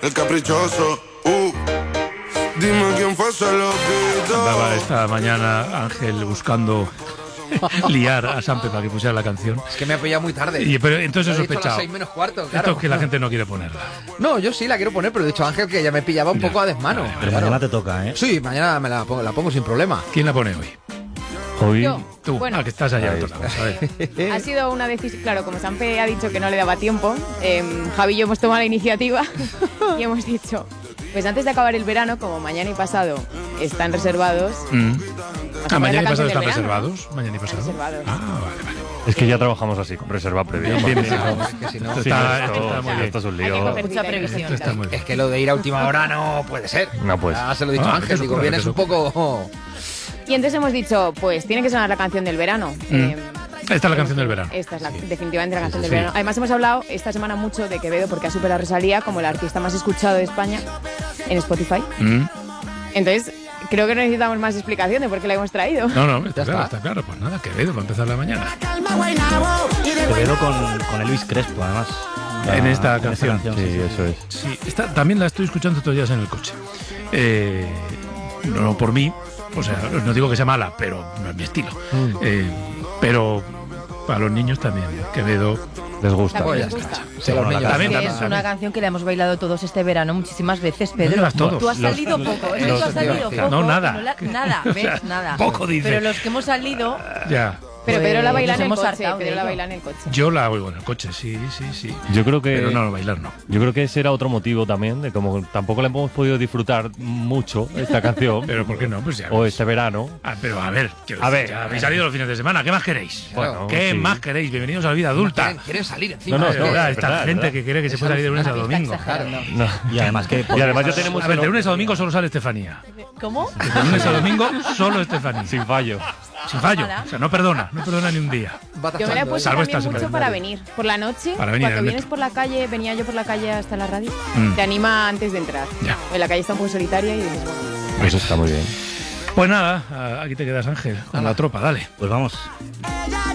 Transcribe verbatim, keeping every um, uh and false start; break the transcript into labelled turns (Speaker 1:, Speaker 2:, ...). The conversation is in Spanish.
Speaker 1: el caprichoso. Uh, dime quién fue ese loquito.
Speaker 2: Andaba esta mañana Ángel buscando liar a Sampe para que pusiera la canción.
Speaker 3: Es que me ha pillado muy tarde.
Speaker 2: Y, pero entonces he
Speaker 3: Lo he dicho a las
Speaker 2: sospechado.
Speaker 3: seis menos cuarto, claro.
Speaker 2: Esto es que la gente no quiere ponerla.
Speaker 3: No, yo sí la quiero poner, pero he dicho a Ángel que ya me pillaba un
Speaker 2: Ya.
Speaker 3: poco a desmano.
Speaker 2: Vale,
Speaker 4: Pero
Speaker 3: Claro.
Speaker 4: mañana te toca, ¿eh?
Speaker 3: Sí, mañana me la pongo, la pongo sin problema.
Speaker 2: ¿Quién la pone hoy?
Speaker 5: Hoy
Speaker 6: Yo.
Speaker 2: Tú,
Speaker 6: Bueno.
Speaker 2: ah, que estás allá.
Speaker 5: Ahí
Speaker 2: otro lado, ¿sabes?
Speaker 6: Ha sido una decisión, claro, como Sampe ha dicho que no le daba tiempo, eh, Javi y yo hemos tomado la iniciativa y hemos dicho, pues antes de acabar el verano, como mañana y pasado están reservados,
Speaker 2: Mm.
Speaker 6: vamos a
Speaker 2: Ah,
Speaker 6: poner
Speaker 2: mañana y
Speaker 6: la
Speaker 2: pasado
Speaker 6: canción
Speaker 2: están
Speaker 6: del verano,
Speaker 2: reservados. Mañana y pasado.
Speaker 6: reservados.
Speaker 2: Ah, vale, vale.
Speaker 5: es que ya trabajamos así, con reserva previa.
Speaker 2: Bien, bien, bien.
Speaker 3: Es que si no-
Speaker 2: Esto
Speaker 5: Sí,
Speaker 2: está,
Speaker 5: esto,
Speaker 2: esto está muy bien.
Speaker 5: esto es un
Speaker 6: Hay que
Speaker 5: lío.
Speaker 6: coger
Speaker 7: Mucha
Speaker 6: cita,
Speaker 7: previsión.
Speaker 2: Esto está muy bien.
Speaker 3: Es que lo de ir a última hora no puede ser.
Speaker 5: No, pues.
Speaker 3: Ya se lo he dicho
Speaker 2: Ah,
Speaker 3: a Ángel,
Speaker 2: eso
Speaker 3: digo,
Speaker 2: ocurre,
Speaker 3: vienes
Speaker 2: eso
Speaker 3: un poco...
Speaker 6: Y entonces hemos dicho, pues tiene que sonar la canción del verano. Eh,
Speaker 2: Esta es la canción del verano.
Speaker 6: Esta es la, definitivamente la canción
Speaker 2: sí,
Speaker 6: del
Speaker 2: sí.
Speaker 6: verano. Además hemos hablado esta semana mucho de Quevedo porque ha superado a Rosalía como el artista más escuchado de España en Spotify.
Speaker 2: Mm.
Speaker 6: Entonces creo que no necesitamos más explicación de por qué la hemos traído.
Speaker 2: No, no, está
Speaker 3: Ya
Speaker 2: claro,
Speaker 3: está.
Speaker 2: está claro. Pues nada, Quevedo va a empezar la mañana.
Speaker 4: Quevedo con, con Elvis Crespo, además.
Speaker 2: En esta
Speaker 4: En
Speaker 2: canción.
Speaker 5: Sí, eso es.
Speaker 2: Sí, esta, también la estoy escuchando estos días en el coche. Eh, no, no por mí, o sea, no digo que sea mala, pero no es mi estilo. Eh, pero para los niños también, Quevedo.
Speaker 5: Les gusta.
Speaker 6: También
Speaker 3: Pues
Speaker 6: les
Speaker 3: ya
Speaker 6: gusta.
Speaker 3: está. Se los
Speaker 5: Bueno,
Speaker 3: niños.
Speaker 2: también,
Speaker 7: Que
Speaker 2: también,
Speaker 7: es
Speaker 2: también.
Speaker 7: una canción que la hemos bailado todos este verano muchísimas veces,
Speaker 2: No
Speaker 7: Pedro.
Speaker 2: digas todos.
Speaker 7: Tú has
Speaker 5: Los-
Speaker 7: salido
Speaker 5: los-
Speaker 7: poco, es que
Speaker 5: los-
Speaker 7: tú has salido
Speaker 2: sí.
Speaker 7: poco.
Speaker 2: No, nada.
Speaker 7: que no la- nada,
Speaker 2: O
Speaker 7: ¿ves?
Speaker 2: sea,
Speaker 7: Nada.
Speaker 2: poco dice.
Speaker 7: Pero los que hemos salido,
Speaker 2: Ya.
Speaker 6: Pero Pedro la
Speaker 7: Pues
Speaker 6: baila
Speaker 7: nos
Speaker 6: en el
Speaker 7: hemos
Speaker 6: coche.
Speaker 7: hartado de
Speaker 6: Pedro la
Speaker 7: ello.
Speaker 6: baila en el coche.
Speaker 2: Yo la oigo en el coche, sí, sí, sí.
Speaker 5: Yo creo que.
Speaker 2: Pero no, bailar no.
Speaker 5: Yo creo que ese era otro motivo también, de como tampoco le hemos podido disfrutar mucho esta canción,
Speaker 2: Pero ¿por qué no? Pues ya.
Speaker 5: o este verano.
Speaker 2: Ah, pero a ver, quiero
Speaker 5: A
Speaker 2: decir,
Speaker 5: ver.
Speaker 2: ya habéis salido los fines de semana. ¿Qué más queréis?
Speaker 5: Bueno,
Speaker 2: ¿Qué
Speaker 5: sí.
Speaker 2: más queréis? Bienvenidos a la vida adulta.
Speaker 3: Quieren, quieren salir encima.
Speaker 5: No, no,
Speaker 2: Es
Speaker 5: no,
Speaker 2: verdad,
Speaker 5: es
Speaker 2: esta
Speaker 5: verdad, es
Speaker 2: gente
Speaker 5: verdad.
Speaker 2: que quiere que se pueda salir de lunes a domingo.
Speaker 7: exagerando.
Speaker 5: No.
Speaker 4: Y además que...
Speaker 5: Y además ya tenemos.
Speaker 2: A ver, de lunes a domingo solo sale Estefanía.
Speaker 7: ¿Cómo?
Speaker 2: De lunes a domingo solo Estefanía.
Speaker 5: Sin fallo.
Speaker 2: Sin fallo.
Speaker 7: Ojalá.
Speaker 2: O sea, no perdona, no perdona ni un día.
Speaker 3: Va
Speaker 6: Yo me la he
Speaker 3: tachando,
Speaker 6: puesto
Speaker 3: ¿eh?
Speaker 2: Salvo
Speaker 6: también
Speaker 2: estas
Speaker 6: mucho
Speaker 2: en
Speaker 6: para
Speaker 2: calendario.
Speaker 6: venir. Por la noche,
Speaker 2: Para venir
Speaker 6: cuando
Speaker 2: al
Speaker 6: vienes
Speaker 2: metro.
Speaker 6: por la calle, venía yo por la calle hasta la radio,
Speaker 2: Mm.
Speaker 6: te anima antes de entrar.
Speaker 2: Ya.
Speaker 6: En la calle está un poco solitaria y dices, bueno,
Speaker 5: Eso está muy bien.
Speaker 2: Pues nada, aquí te quedas, Ángel, con la tropa, dale.
Speaker 4: Pues vamos.
Speaker 8: Ella